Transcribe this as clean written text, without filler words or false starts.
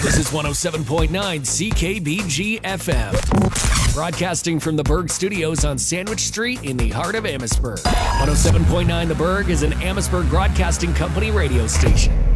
This is 107.9 CKBG FM. Broadcasting from the Berg Studios on Sandwich Street in the heart of Amherstburg. 107.9 The Berg is an Amherstburg Broadcasting Company radio station.